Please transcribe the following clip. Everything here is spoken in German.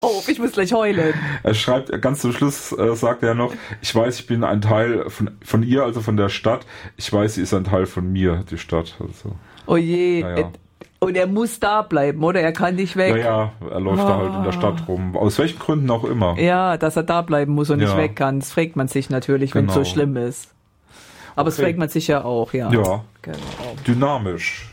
Oh, ich muss gleich heulen. Er schreibt, ganz zum Schluss sagt er noch, ich weiß, ich bin ein Teil von ihr, also von der Stadt. Ich weiß, sie ist ein Teil von mir, die Stadt. Also. Oh je. Naja. Und er muss da bleiben, oder? Er kann nicht weg. Ja, er läuft da halt in der Stadt rum. Aus welchen Gründen auch immer. Ja, dass er da bleiben muss und nicht weg kann. Das fragt man sich natürlich, wenn es so schlimm ist. Aber das fragt man sich ja auch, ja. Ja, genau. Dynamisch.